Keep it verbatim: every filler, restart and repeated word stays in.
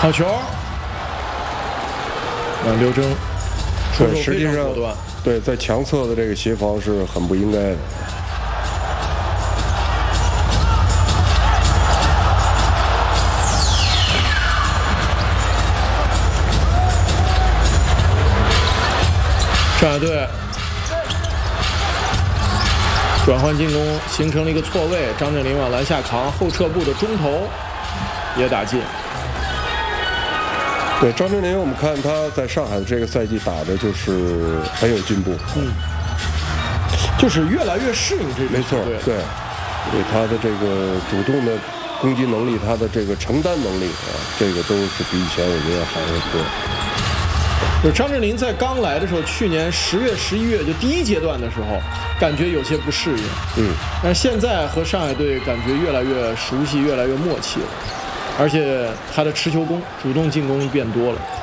好球！让刘铮出手实际上果断， 对，在强侧的这个协防是很不应该的。 上海队转换进攻，形成了一个错位，张镇麟往篮下扛，后撤步的中投也打进。 对张镇麟，我们看他在上海的这个赛季打的就是很有进步， 嗯，就是越来越适应这个。 没错，对，对他的这个主动的攻击能力，他的这个承担能力啊，这个都是比以前我觉得好得多。 就是张镇麟在刚来的时候，去年十月、十一月就第一阶段的时候，感觉有些不适应。 嗯， 但是现在和上海队感觉越来越熟悉，越来越默契了，而且他的持球攻、主动进攻变多了。